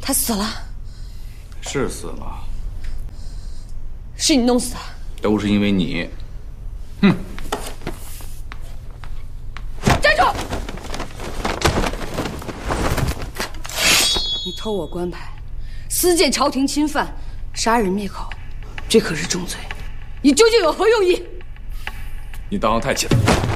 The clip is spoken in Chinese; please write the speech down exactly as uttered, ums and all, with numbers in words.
他死了。 是死了。 是你弄死他。 都是因为你。哼！ 站住！你偷我官牌，私见朝廷侵犯，杀人灭口，这可是重罪。你究竟有何用意？ 你当得太轻了。